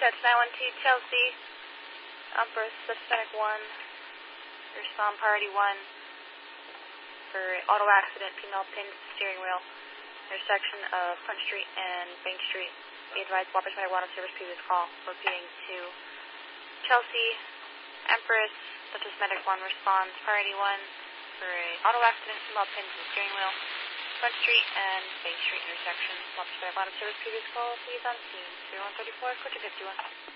Dispatch 912 Chelsea, Empress, suspect 1, respond priority 1 for auto accident, female pinned to the steering wheel, intersection of Front Street and Bank Street. Be advised, Wabash Marijuana Service previous call, repeating to Chelsea, Empress, Dutchess Medic 1 responds priority 1 for a auto accident, female pinned to the steering wheel, Front Street and Bank Street intersection. Wabash Marijuana Service previous call, please on scene, 0134, Coach 51.